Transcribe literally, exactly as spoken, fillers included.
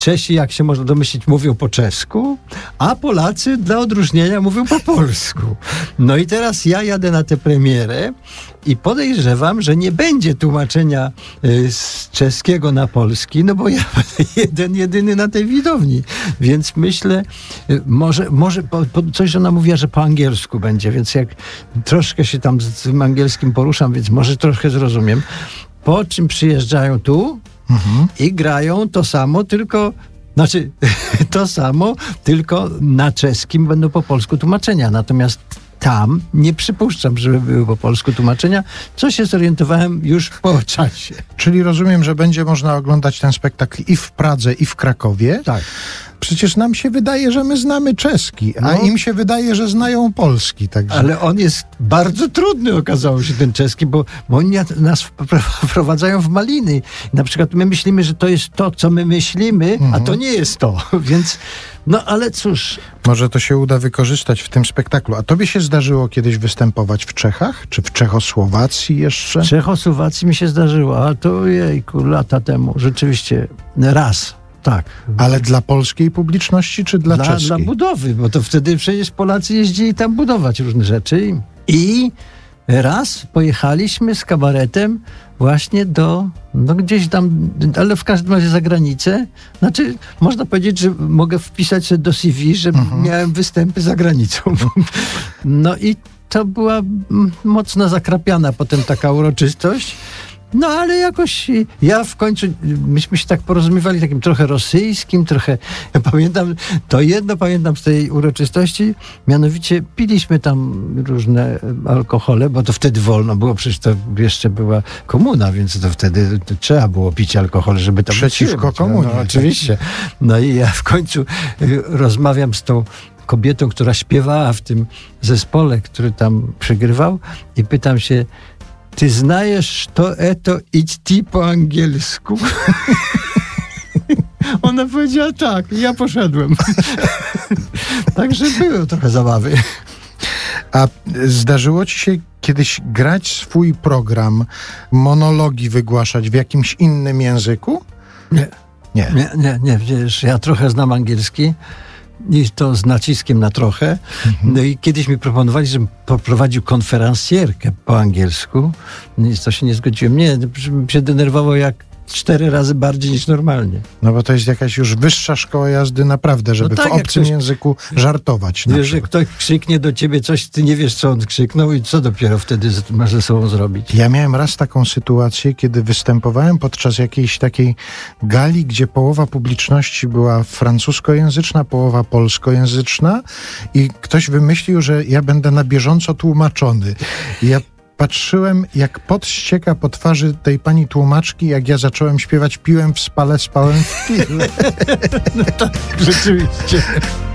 Czesi, jak się można domyślić, mówią po czesku, a Polacy dla odróżnienia mówią po polsku. No i teraz ja jadę na tę premierę i podejrzewam, że nie będzie tłumaczenia y, z czeskiego na polski, no bo ja będę jeden, jedyny na tej widowni. Więc myślę, y, może, może po, po coś ona mówiła, że po angielsku będzie, więc jak troszkę się tam z tym angielskim poruszam, więc może troszkę zrozumiem. Po czym przyjeżdżają tu mhm. i grają to samo, tylko znaczy to samo, tylko na czeskim będą po polsku tłumaczenia. Natomiast tam nie przypuszczam, żeby były po polsku tłumaczenia, co się zorientowałem już po czasie. Czyli rozumiem, że będzie można oglądać ten spektakl i w Pradze, i w Krakowie. Tak. Przecież nam się wydaje, że my znamy czeski, a no. im się wydaje, że znają polski. Także. Ale on jest bardzo trudny, okazało się, ten czeski, bo, bo oni nas wprowadzają w maliny. Na przykład my myślimy, że to jest to, co my myślimy, mhm. a to nie jest to. Więc, no ale cóż. Może to się uda wykorzystać w tym spektaklu. A tobie się zdarzyło kiedyś występować w Czechach? Czy w Czechosłowacji jeszcze? W Czechosłowacji mi się zdarzyło, a to jejku, lata temu. Rzeczywiście raz. Tak. Ale dla polskiej publiczności, czy dla, dla czeskiej? Dla budowy, bo to wtedy przecież Polacy jeździli tam budować różne rzeczy. I raz pojechaliśmy z kabaretem właśnie do, no gdzieś tam, ale w każdym razie za granicę. Znaczy, można powiedzieć, że mogę wpisać sobie do C V, że mhm. miałem występy za granicą. No i to była mocno zakrapiana potem taka uroczystość. No ale jakoś ja w końcu, myśmy się tak porozumiewali takim trochę rosyjskim, trochę, ja pamiętam, to jedno pamiętam z tej uroczystości, mianowicie piliśmy tam różne alkohole, bo to wtedy wolno było, przecież to jeszcze była komuna, więc to wtedy to trzeba było pić alkohol, żeby tam przeciwko komunie. No, no, oczywiście. No i ja w końcu rozmawiam z tą kobietą, która śpiewała w tym zespole, który tam przygrywał i pytam się, ty znajesz to eto idź ti po angielsku? Ona powiedziała tak, ja poszedłem. Także były trochę zabawy. A zdarzyło ci się kiedyś grać swój program, monologi wygłaszać w jakimś innym języku? Nie. Nie, nie, nie, nie wiesz, ja trochę znam angielski. I to z naciskiem na trochę. Mhm. No i kiedyś mi proponowali, żebym poprowadził konferencjerkę po angielsku. No i to się nie zgodziłem. Nie, się denerwowało jak cztery razy bardziej niż normalnie. No bo to jest jakaś już wyższa szkoła jazdy naprawdę, żeby no tak, w obcym ktoś, języku żartować. Wiesz, że ktoś krzyknie do ciebie coś, ty nie wiesz, co on krzyknął i co dopiero wtedy masz ze sobą zrobić. Ja miałem raz taką sytuację, kiedy występowałem podczas jakiejś takiej gali, gdzie połowa publiczności była francuskojęzyczna, połowa polskojęzyczna i ktoś wymyślił, że ja będę na bieżąco tłumaczony. I ja patrzyłem, jak pot ścieka po twarzy tej pani tłumaczki, jak ja zacząłem śpiewać piłem w spale, spałem w pile. No tak, rzeczywiście.